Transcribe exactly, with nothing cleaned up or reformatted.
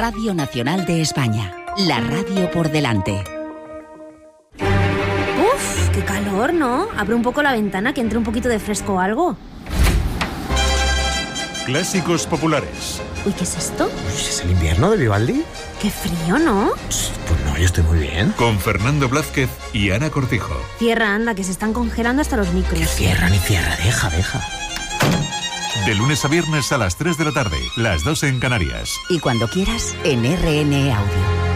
Radio Nacional de España. La radio por delante. Uf, qué calor, ¿no? Abre un poco la ventana, que entre un poquito de fresco o algo. Clásicos populares. Uy, ¿qué es esto? Uy, ¿es el invierno de Vivaldi? Qué frío, ¿no? Pues no, yo estoy muy bien. Con Fernando Blázquez y Ana Cortijo. Cierra, anda, que se están congelando hasta los micros. Que cierra ni cierra, deja, deja. De lunes a viernes a las tres de la tarde, las dos en Canarias. Y cuando quieras, en R N Audio.